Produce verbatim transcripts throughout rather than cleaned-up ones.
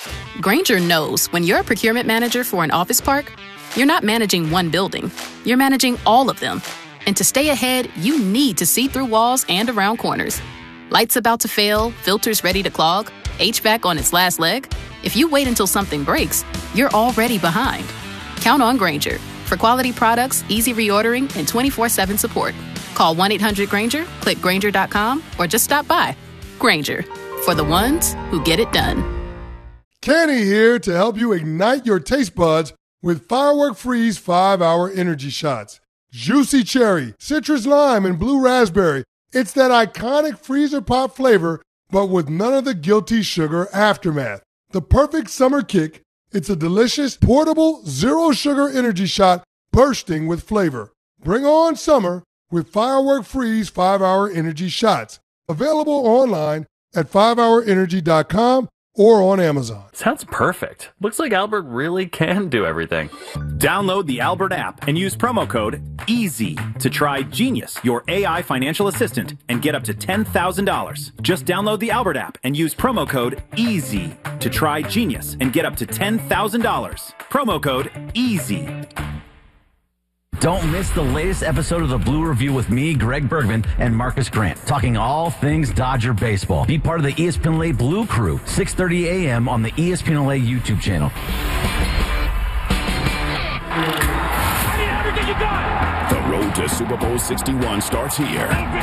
Grainger knows when you're a procurement manager for an office park, you're not managing one building, you're managing all of them. And to stay ahead, you need to see through walls and around corners. Lights about to fail, filters ready to clog, H V A C on its last leg. If you wait until something breaks, you're already behind. Count on Grainger for quality products, easy reordering, and twenty-four seven support. Call one eight hundred Grainger, click Grainger dot com, or just stop by. Grainger, for the ones who get it done. Kenny here to help you ignite your taste buds with Firework Freeze five hour Energy Shots. Juicy cherry, citrus lime, and blue raspberry. It's that iconic freezer pop flavor, but with none of the guilty sugar aftermath. The perfect summer kick. It's a delicious, portable, zero-sugar energy shot bursting with flavor. Bring on summer with Firework Freeze five hour Energy Shots. Available online at five hour energy dot com or on Amazon. Sounds perfect. Looks like Albert really can do everything. Download the Albert app and use promo code EASY to try Genius, your A I financial assistant, and get up to ten thousand dollars. Just download the Albert app and use promo code EASY to try Genius and get up to ten thousand dollars. Promo code EASY. Don't miss the latest episode of the Blue Review with me, Greg Bergman, and Marcus Grant, talking all things Dodger baseball. Be part of the E S P N L A Blue Crew, six thirty a.m. on the E S P N L A YouTube channel. The road to Super Bowl sixty-one starts here.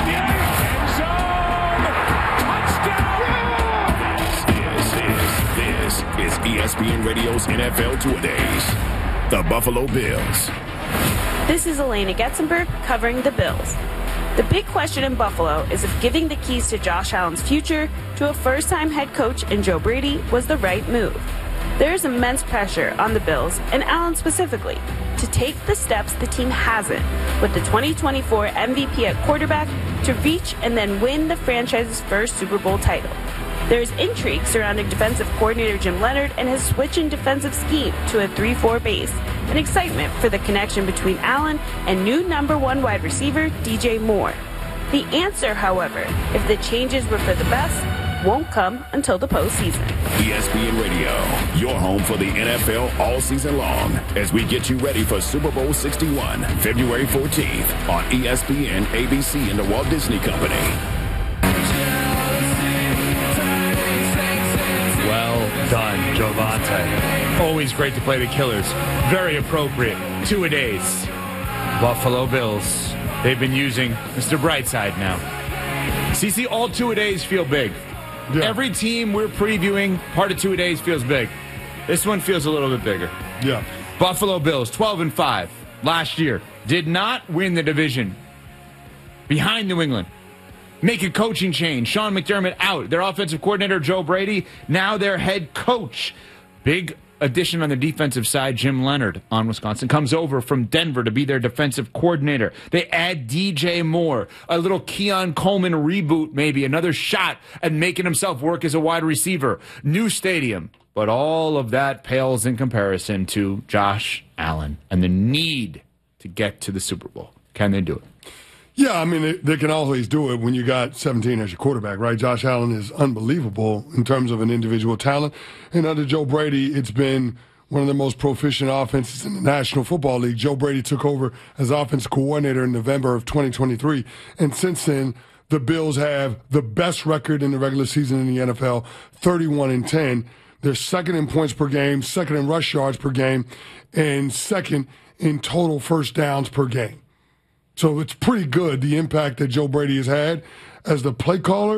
This is, this is E S P N Radio's N F L Two-A-Days. The Buffalo Bills. This is Elena Getzenberg covering the Bills. The big question in Buffalo is if giving the keys to Josh Allen's future to a first-time head coach in Joe Brady was the right move. There is immense pressure on the Bills, and Allen specifically, to take the steps the team hasn't, with the twenty twenty-four M V P at quarterback, to reach and then win the franchise's first Super Bowl title. There is intrigue surrounding defensive coordinator Jim Leonhard and his switch in defensive scheme to a three four base, and excitement for the connection between Allen and new number one wide receiver D J Moore. The answer, however, if the changes were for the best, won't come until the postseason. E S P N Radio, your home for the N F L all season long, as we get you ready for Super Bowl sixty-one, February fourteenth on E S P N, A B C, and the Walt Disney Company. Well done, Jovante. Always great to play the Killers. Very appropriate. Two-a-days. Buffalo Bills. They've been using Mister Brightside now. C C, all two-a-days feel big. Yeah. Every team we're previewing, part of two-a-days feels big. This one feels a little bit bigger. Yeah. Buffalo Bills, twelve and five last year. Did not win the division. Behind New England. Make a coaching change. Sean McDermott out. Their offensive coordinator, Joe Brady, now their head coach. Big addition on the defensive side, Jim Leonhard on Wisconsin, comes over from Denver to be their defensive coordinator. They add D J Moore, a little Keon Coleman reboot maybe, another shot at making himself work as a wide receiver. New stadium. But all of that pales in comparison to Josh Allen and the need to get to the Super Bowl. Can they do it? Yeah, I mean, they, they can always do it when you got seventeen as your quarterback, right? Josh Allen is unbelievable in terms of an individual talent. And under Joe Brady, it's been one of the most proficient offenses in the National Football League. Joe Brady took over as offensive coordinator in November of twenty twenty-three. And since then, the Bills have the best record in the regular season in the N F L, thirty-one and ten. They're second in points per game, second in rush yards per game, and second in total first downs per game. So it's pretty good, the impact that Joe Brady has had as the play caller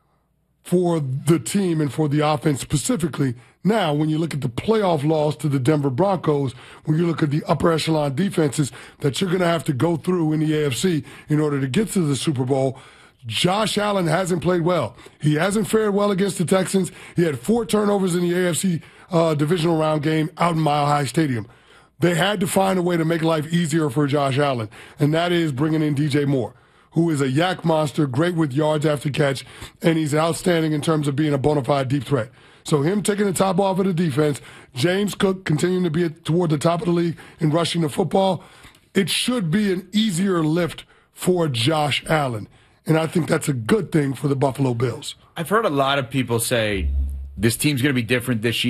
for the team and for the offense specifically. Now, when you look at the playoff loss to the Denver Broncos, when you look at the upper echelon defenses that you're going to have to go through in the A F C in order to get to the Super Bowl, Josh Allen hasn't played well. He hasn't fared well against the Texans. He had four turnovers in the A F C uh, divisional round game out in Mile High Stadium. They had to find a way to make life easier for Josh Allen, and that is bringing in D J Moore, who is a yak monster, great with yards after catch, and he's outstanding in terms of being a bona fide deep threat. So him taking the top off of the defense, James Cook continuing to be toward the top of the league in rushing the football, it should be an easier lift for Josh Allen. And I think that's a good thing for the Buffalo Bills. I've heard a lot of people say this team's going to be different this year.